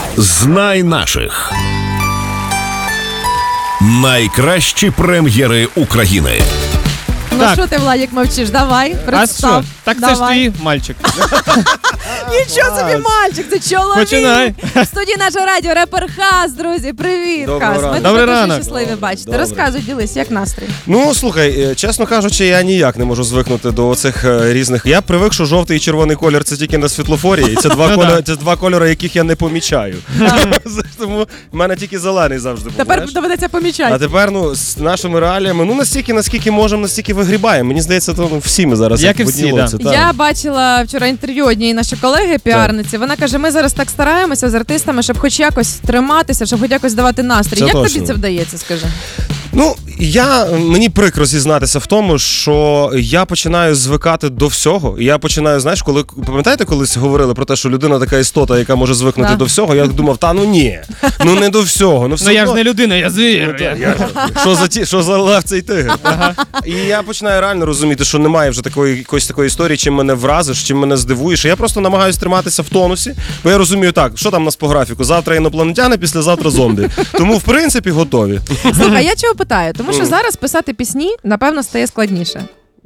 Знай наших. Найкращі прем'єри України. Ну що ти, Владик, мовчиш? Давай, представ. А що? Так це ж твій мальчик. Нічого собі, мальчик, це чоловік. Починай. В студії нашого радіо репер Хас, друзі. Привіт, Доброго Хас. Ми ранку. тебе Добрий дуже ранок. щасливі бачити. Добре. Розказуй, ділись, як настрій? Ну, слухай, чесно кажучи, я ніяк не можу звикнути до цих різних. Я привик, що жовтий і червоний колір це тільки на світлофорі, і це два кольори, яких я не помічаю. Тому в мене тільки зелений завжди був. Тепер знаєш. доведеться А помічати. тепер, з нашими реаліями, настільки, наскільки можемо, настільки вигрібаємо. Мені здається, то всі ми зараз Як і в всі, одній лодці, так. Я бачила вчора інтерв'ю однієї нашої колеги, піарниці. Вона каже, ми зараз так стараємося з артистами, щоб хоч якось триматися, щоб хоч якось давати настрій. Це Як точно. тобі це вдається, скажи? Ну, мені прикро зізнатися в тому, що я починаю звикати до всього. І я починаю, знаєш, пам'ятаєте, колись говорили про те, що людина така істота, яка може звикнути до всього, я думав, ні, не до всього. Ну я ж не людина, я звір. Що за лев цей тигр? І я починаю реально розуміти, що немає вже якоїсь такої історії, чим мене вразиш, чим мене здивуєш. І я просто намагаюся триматися в тонусі, бо я розумію так, що там у нас по графіку? Завтра інопланетяни, післязавтра зомбі. Тому, в принципі, готові. Слухай, я чого питаю? Тому що зараз писати пісні, напевно, стає складніше.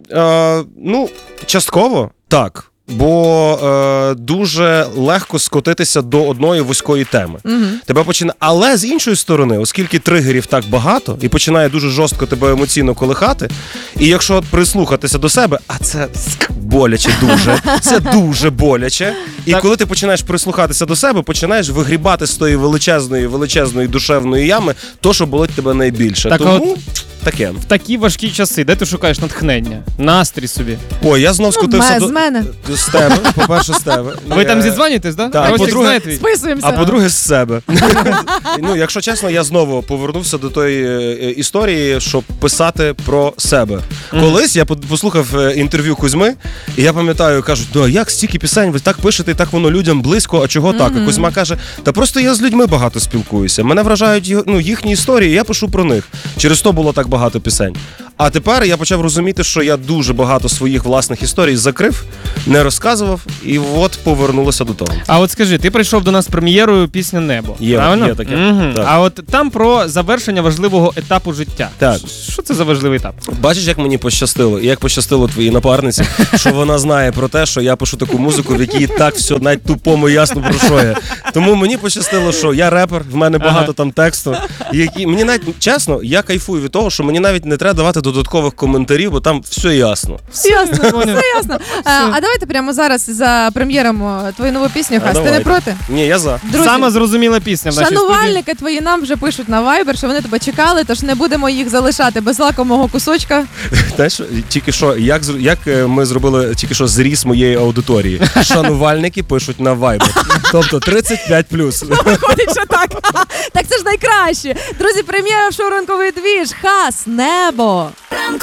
Частково так. Бо дуже легко скотитися до одної вузької теми. Тебе починає, але з іншої сторони, оскільки тригерів так багато і починає дуже жорстко тебе емоційно колихати, і якщо прислухатися до себе, а це боляче дуже, це дуже боляче. І коли ти починаєш прислухатися до себе, починаєш вигрібати з тої величезної душевної ями то, що болить тебе найбільше. Так, тому таке. В такі важкі часи, де ти шукаєш натхнення? Настрій собі. Ой, я знов скотився з мене. з тебе, по-перше, з тебе. Ви там зідзвонюєтесь, да? Так, Ростик по-друге, знає твій? Списуємося. А по-друге, з себе. Якщо чесно, я знову повернувся до тої історії, щоб писати про себе. Колись я послухав інтерв'ю Кузьми, і я пам'ятаю, кажуть, як стільки пісень, ви так пишете, і так воно людям близько, а чого так? А Кузьма каже, та просто я з людьми багато спілкуюся. Мене вражають їхні історії, і я пишу про них. Через то було так багато пісень. А тепер я почав розуміти, що я дуже багато своїх власних історій закрив, не розказував, і от повернулося до того. А от скажи, ти прийшов до нас з прем'єрою пісня «Небо». Є таке. Так. А от там про завершення важливого етапу життя. Так. Що це за важливий етап? Bачиш, як мені пощастило, і як пощастило твоїй напарниці, що вона знає про те, що я пишу таку музику, в якій так все навіть тупому ясно про що я. Тому мені пощастило, що я репер, в мене багато там тексту. Мені навіть, чесно, я кайфую від того, що мені навіть не треба давати додаткових коментарів, бо там все ясно. Все ясно. А давайте прямо зараз за прем'єром твою нову пісню, Хас. Ти не проти? Ні, я за. Друзі, Сама зрозуміла пісня в нашій студії. шанувальники твої нам вже пишуть на Viber, що вони тебе чекали, тож не будемо їх залишати без лакомого кусочка. Знаєш, тільки що, як ми зробили тільки що зріз моєї аудиторії. Шанувальники пишуть на Viber. Тобто 35+. Виходить, що так. Так це ж найкраще. Друзі, прем'єра в шоу «Ранковий двіж». Хас, «Небо».